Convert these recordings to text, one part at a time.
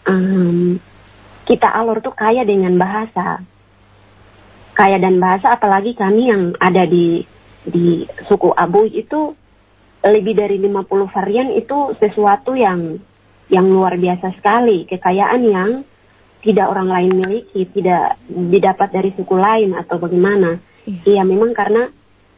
em, kita Alor tuh kaya dengan bahasa, kaya dan bahasa, apalagi kami yang ada di suku Abuy itu lebih dari 50 varian, itu sesuatu yang luar biasa sekali, kekayaan yang tidak orang lain miliki, tidak didapat dari suku lain atau bagaimana. Iya, memang karena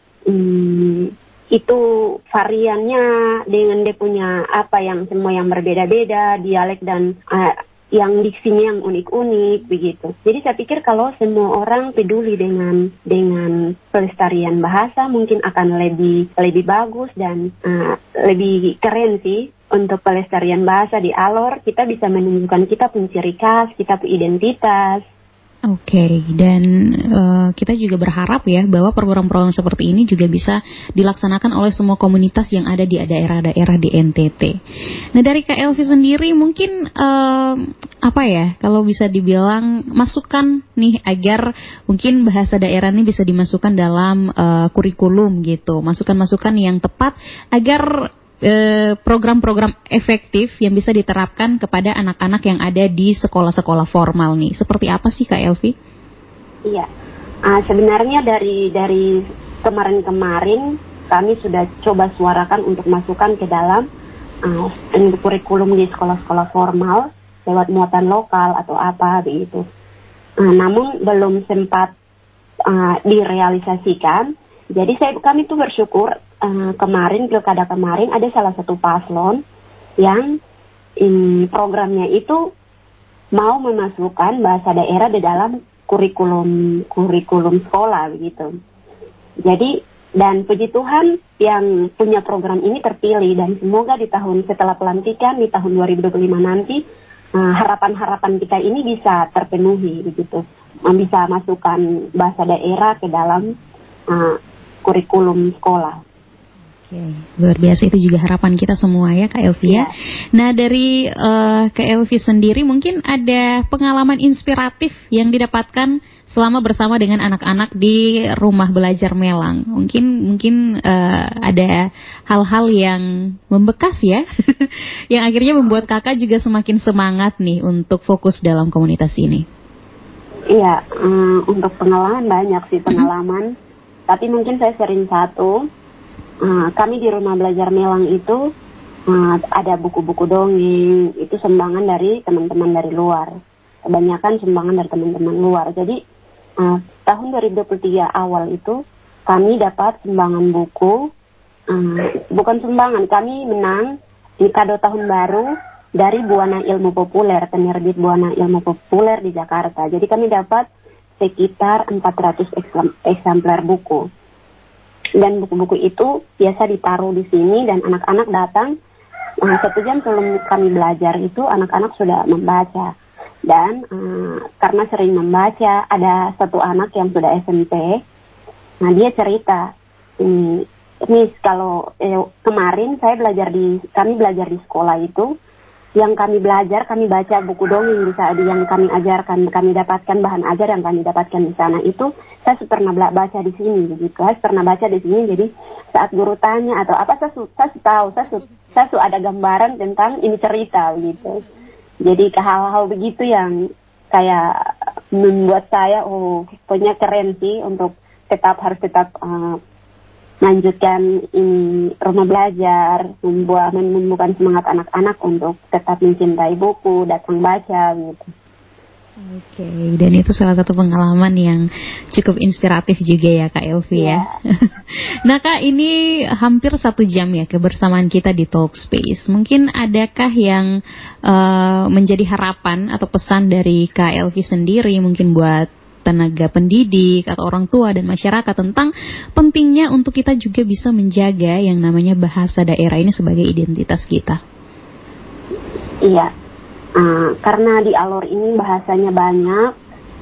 itu variannya dengan dia punya apa yang semua yang berbeda-beda, dialek dan yang diksinya yang unik-unik begitu. Jadi saya pikir kalau semua orang peduli dengan pelestarian bahasa, mungkin akan lebih bagus dan lebih keren sih untuk pelestarian bahasa di Alor. Kita bisa menunjukkan kita punya ciri khas, kita punya identitas. Oke, dan kita juga berharap ya bahwa program-program seperti ini juga bisa dilaksanakan oleh semua komunitas yang ada di daerah-daerah di NTT. Nah, dari Kak Elvi sendiri mungkin apa ya, kalau bisa dibilang masukan nih agar mungkin bahasa daerah ini bisa dimasukkan dalam kurikulum gitu, masukan-masukan yang tepat agar program-program efektif yang bisa diterapkan kepada anak-anak yang ada di sekolah-sekolah formal nih. Seperti apa sih Kak Elvi? Iya, sebenarnya dari kemarin-kemarin kami sudah coba suarakan untuk masukkan ke dalam kurikulum di sekolah-sekolah formal lewat muatan lokal atau apa begitu. Namun belum sempat direalisasikan. Jadi kami tuh bersyukur kemarin, pilkada kemarin ada salah satu paslon yang programnya itu mau memasukkan bahasa daerah di dalam kurikulum sekolah begitu. Jadi dan puji Tuhan yang punya program ini terpilih, dan semoga di tahun setelah pelantikan di tahun 2025 nanti harapan-harapan kita ini bisa terpenuhi begitu, bisa masukkan bahasa daerah ke dalam kurikulum sekolah. Oke, luar biasa, itu juga harapan kita semua ya Kak Elvi ya. Nah, dari Kak Elvi sendiri mungkin ada pengalaman inspiratif yang didapatkan selama bersama dengan anak-anak di rumah belajar Melang. Mungkin ada hal-hal yang membekas ya, yang akhirnya membuat kakak juga semakin semangat nih untuk fokus dalam komunitas ini. Iya, untuk pengalaman banyak sih pengalaman. Tapi mungkin saya sering satu, kami di rumah belajar Melang itu ada buku-buku dongeng, itu sumbangan dari teman-teman dari luar. Kebanyakan sumbangan dari teman-teman luar. Jadi tahun 2023 awal itu kami dapat sumbangan buku, bukan sumbangan, kami menang di kado tahun baru dari Buana Ilmu Populer, penerbit Buana Ilmu Populer di Jakarta. Jadi kami dapat sekitar 400 eksemplar buku. Dan buku-buku itu biasa ditaruh di sini, dan anak-anak datang 1 jam sebelum kami belajar itu anak-anak sudah membaca. Dan karena sering membaca, ada satu anak yang sudah SMP. Nah, dia cerita, ini kalau kemarin kami belajar di sekolah itu, yang kami belajar, kami baca buku dongeng yang kami ajarkan, kami dapatkan bahan ajar yang kami dapatkan di sana itu, saya pernah baca di sini, begitu. Saya pernah baca di sini, jadi saat guru tanya atau apa, saya ada gambaran tentang ini cerita, begitu. Jadi hal-hal begitu yang kayak membuat saya, pokoknya keren sih untuk harus tetap lanjutkan rumah belajar, membuahkan semangat anak-anak untuk tetap mencintai buku, datang baca gitu. Oke, dan itu salah satu pengalaman yang cukup inspiratif juga ya Kak Elvi ya. Nah Kak, ini hampir 1 jam ya kebersamaan kita di Talkspace. Mungkin adakah yang menjadi harapan atau pesan dari Kak Elvi sendiri mungkin buat tenaga pendidik atau orang tua dan masyarakat tentang pentingnya untuk kita juga bisa menjaga yang namanya bahasa daerah ini sebagai identitas kita? Iya, karena di Alor ini bahasanya banyak,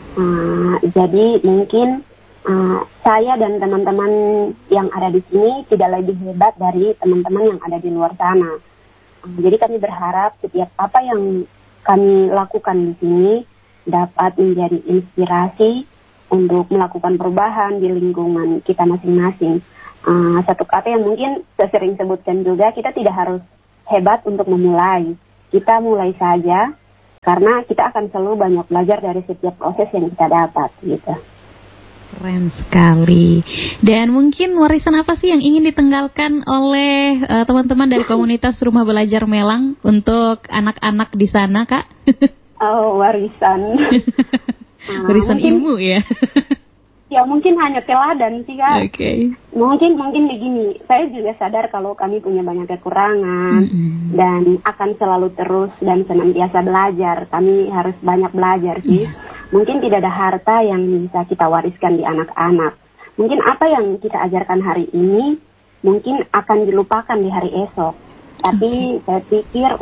jadi mungkin saya dan teman-teman yang ada di sini tidak lebih hebat dari teman-teman yang ada di luar sana. Jadi kami berharap setiap apa yang kami lakukan di sini dapat menjadi inspirasi untuk melakukan perubahan di lingkungan kita masing-masing. Satu kata yang mungkin saya sering sebutkan juga, kita tidak harus hebat untuk memulai. Kita mulai saja, karena kita akan selalu banyak belajar dari setiap proses yang kita dapat gitu. Keren sekali. Dan mungkin warisan apa sih yang ingin ditinggalkan oleh teman-teman dari komunitas Rumah Belajar Melang untuk anak-anak di sana, Kak? Oh, warisan. Warisan ilmu ya. Ya mungkin hanya teladan sih, Kak. Oke. Mungkin begini, saya juga sadar kalau kami punya banyak kekurangan dan akan selalu terus dan senantiasa belajar. Kami harus banyak belajar sih. Mungkin tidak ada harta yang bisa kita wariskan di anak-anak. Mungkin apa yang kita ajarkan hari ini mungkin akan dilupakan di hari esok. Tapi saya pikir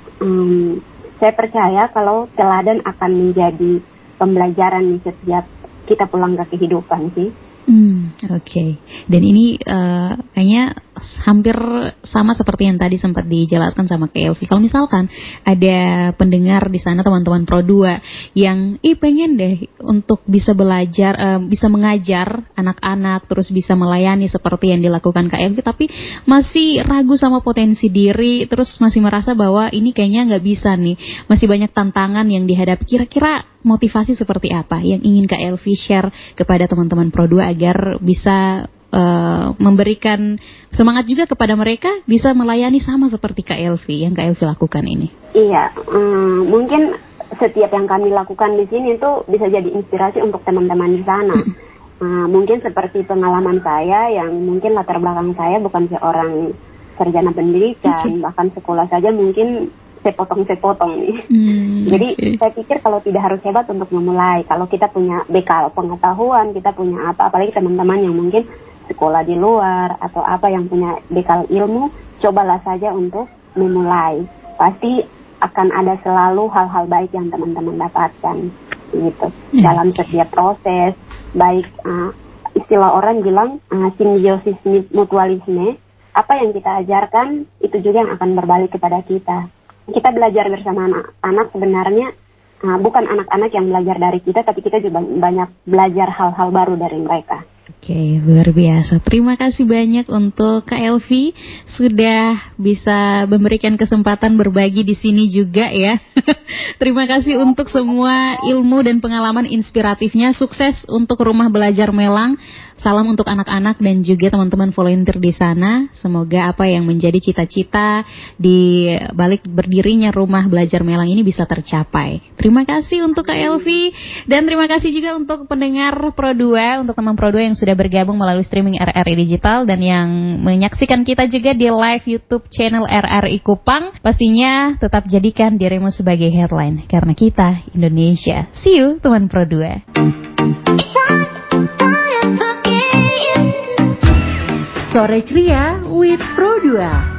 saya percaya kalau teladan akan menjadi pembelajaran di setiap kita pulang ke kehidupan sih. Oke. Dan ini kayaknya hampir sama seperti yang tadi sempat dijelaskan sama Kak Elvi. Kalau misalkan ada pendengar di sana, teman-teman Pro 2 yang pengen deh untuk bisa belajar, bisa mengajar anak-anak, terus bisa melayani seperti yang dilakukan Kak Elvi, tapi masih ragu sama potensi diri, terus masih merasa bahwa ini kayaknya nggak bisa nih, masih banyak tantangan yang dihadapi. Kira-kira motivasi seperti apa yang ingin Kak Elvi share kepada teman-teman Pro 2 agar bisa memberikan semangat juga kepada mereka bisa melayani sama seperti Kak Elvi yang Kak Elvi lakukan ini? Iya, mungkin setiap yang kami lakukan di sini itu bisa jadi inspirasi untuk teman-teman di sana. Mungkin seperti pengalaman saya yang mungkin latar belakang saya bukan seorang sarjana pendidikan, bahkan sekolah saja mungkin sepotong-sepotong nih. Jadi saya pikir kalau tidak harus hebat untuk memulai, kalau kita punya bekal pengetahuan, kita punya apa, apalagi teman-teman yang mungkin sekolah di luar atau apa yang punya bekal ilmu, cobalah saja untuk memulai. Pasti akan ada selalu hal-hal baik yang teman-teman dapatkan gitu dalam setiap proses. Baik istilah orang bilang simbiosis mutualisme, apa yang kita ajarkan itu juga yang akan berbalik kepada kita. Kita belajar bersama anak-anak sebenarnya bukan anak-anak yang belajar dari kita, tapi kita juga banyak belajar hal-hal baru dari mereka. Oke, luar biasa. Terima kasih banyak untuk Kak Elvi sudah bisa memberikan kesempatan berbagi di sini juga ya. Terima kasih untuk semua ilmu dan pengalaman inspiratifnya. Sukses untuk Rumah Belajar Melang. Salam untuk anak-anak dan juga teman-teman volunteer di sana. Semoga apa yang menjadi cita-cita di balik berdirinya Rumah Belajar Melang ini bisa tercapai. Terima kasih untuk Kak Elvi dan terima kasih juga untuk pendengar Pro 2, untuk teman Pro 2 yang sudah bergabung melalui streaming RRI Digital dan yang menyaksikan kita juga di live YouTube channel RRI Kupang. Pastinya tetap jadikan dirimu sebagai headline karena kita Indonesia. See you teman Pro 2. Sore Ceria with Pro 2.